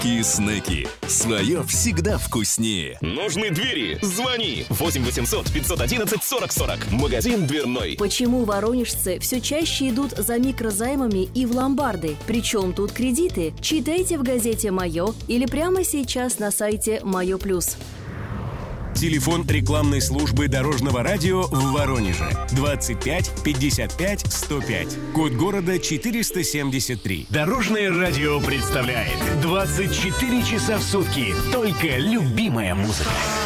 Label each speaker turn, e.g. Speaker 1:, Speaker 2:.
Speaker 1: Снеки. Свое всегда вкуснее.
Speaker 2: Нужны двери? Звони. 8 800 511 40 40. Магазин дверной.
Speaker 3: Почему воронежцы все чаще идут за микрозаймами и в ломбарды? Причем тут кредиты? Читайте в газете «Мое» или прямо сейчас на сайте «Мое плюс».
Speaker 4: Телефон рекламной службы Дорожного радио в Воронеже 25 55 105. Код города 473.
Speaker 5: Дорожное радио представляет 24 часа в сутки только любимая музыка.